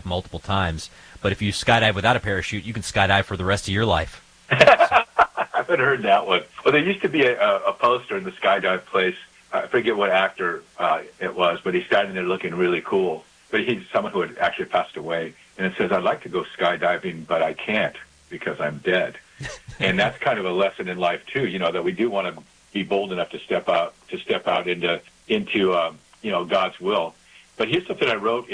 multiple times. But if you skydive without a parachute, you can skydive for the rest of your life. I haven't heard that one. Well, there used to be a poster in the skydive place. I forget what actor it was, but he's standing there looking really cool. But he's someone who had actually passed away. And it says, I'd like to go skydiving, but I can't because I'm dead. And that's kind of a lesson in life, too, that we do want to be bold enough to step out into God's will. But here's something I wrote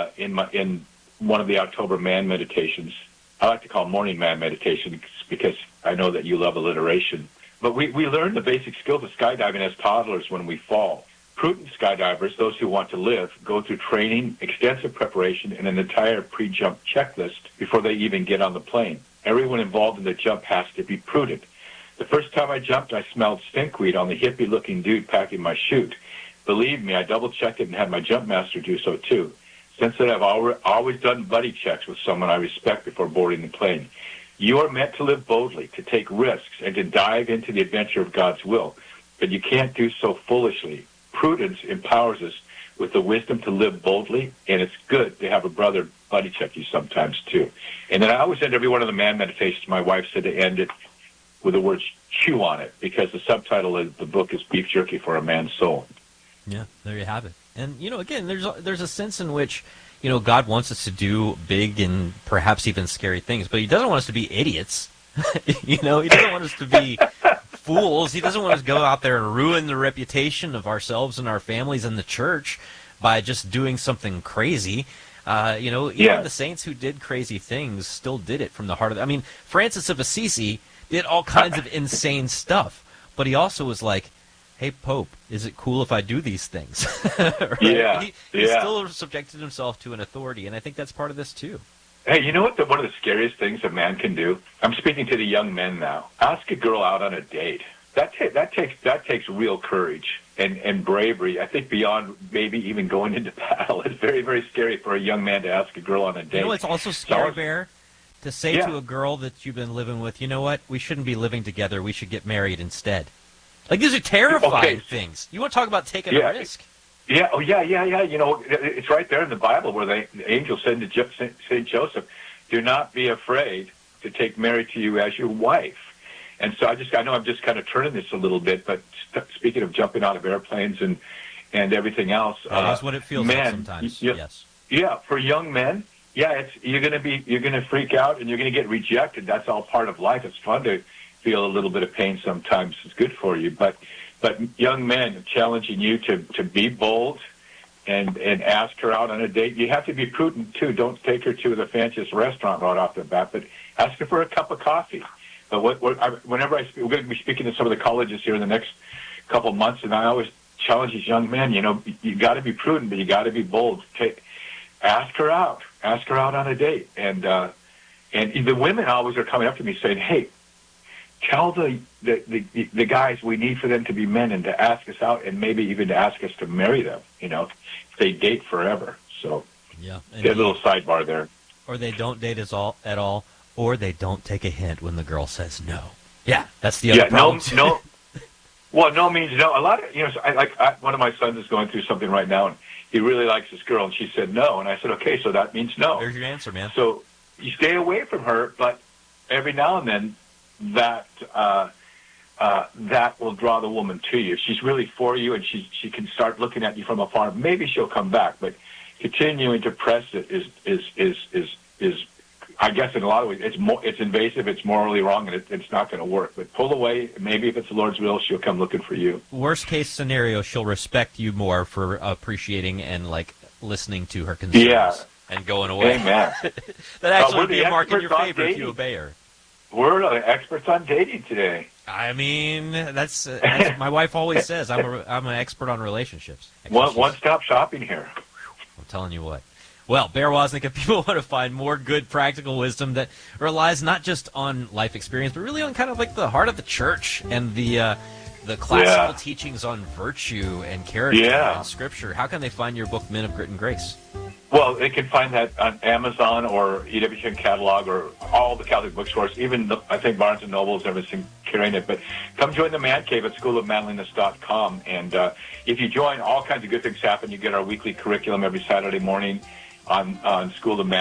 in one of the October Man meditations. I like to call morning man meditation because I know that you love alliteration. But we learn the basic skills of skydiving as toddlers when we fall. Prudent skydivers, those who want to live, go through training, extensive preparation, and an entire pre-jump checklist before they even get on the plane. Everyone involved in the jump has to be prudent. The first time I jumped, I smelled stinkweed on the hippie-looking dude packing my chute. Believe me, I double-checked it and had my jump master do so, too. Since then, I've always done buddy checks with someone I respect before boarding the plane. You are meant to live boldly, to take risks, and to dive into the adventure of God's will. But you can't do so foolishly. Prudence empowers us with the wisdom to live boldly, and it's good to have a brother buddy check you sometimes, too. And then I always end every one of the man meditations. My wife said to end it with the words chew on it, because the subtitle of the book is Beef Jerky for a Man's Soul. Yeah, there you have it. And, again, there's a sense in which, God wants us to do big and perhaps even scary things, but he doesn't want us to be idiots. He doesn't want us to be fools. He doesn't want us to go out there and ruin the reputation of ourselves and our families and the church by just doing something crazy. Even the saints who did crazy things still did it from the heart of it. I mean, Francis of Assisi did all kinds of insane stuff, but he also was like, hey, Pope, is it cool if I do these things? Right? Yeah. He still subjected himself to an authority, and I think that's part of this, too. Hey, you know what? One of the scariest things a man can do? I'm speaking to the young men now. Ask a girl out on a date. That takes real courage and bravery. I think beyond maybe even going into battle. It's very, very scary for a young man to ask a girl on a date. It's also scary, Bear, to say to a girl that you've been living with, you know what? We shouldn't be living together. We should get married instead. Like, these are terrifying things. You want to talk about taking a risk? Yeah, it's right there in the Bible where the angel said to St. Joseph, do not be afraid to take Mary to you as your wife. And so I know I'm just kind of turning this a little bit, but speaking of jumping out of airplanes and everything else. That's what it feels like sometimes, yes. Yeah, for young men, you're going to freak out and you're going to get rejected. That's all part of life. It's fun to feel a little bit of pain sometimes. It's good for you, but young men, challenging you to be bold and ask her out on a date. You have to be prudent, too. Don't take her to the fanciest restaurant right off the bat, but ask her for a cup of coffee. But whenever we're going to be speaking to some of the colleges here in the next couple of months, and I always challenge these young men, you got to be prudent, but you got to be bold. Ask her out on a date. And the women always are coming up to me saying, hey, tell the guys we need for them to be men and to ask us out and maybe even to ask us to marry them, if they date forever. So get a little sidebar there. Or they don't date at all, or they don't take a hint when the girl says no. Yeah, that's the other problem. No. Well, no means no. A lot of, one of my sons is going through something right now, and he really likes this girl, and she said no. And I said, okay, so that means no. There's your answer, man. So you stay away from her, but every now and then, that will draw the woman to you. If she's really for you and she can start looking at you from afar, maybe she'll come back. But continuing to press it is I guess in a lot of ways it's invasive, it's morally wrong, and it's not going to work. But pull away. Maybe if it's the Lord's will, she'll come looking for you. Worst case scenario, she'll respect you more for appreciating and listening to her concerns and going away. Amen. That actually would be a mark in your favor if you obey her. We're experts on dating today. I mean, that's my wife always says. I'm an expert on relationships. One-stop shopping here. I'm telling you what. Well, Bear Wozniak, if people want to find more good practical wisdom that relies not just on life experience, but really on kind of like the heart of the church and the classical teachings on virtue and character and Scripture, how can they find your book, Men of Grit and Grace? Well, they can find that on Amazon or EWTN catalog or all the Catholic bookstores. Even I think Barnes & Noble's everything carrying it. But come join the Man Cave at schoolofmanliness.com. And if you join, all kinds of good things happen. You get our weekly curriculum every Saturday morning on School of Man.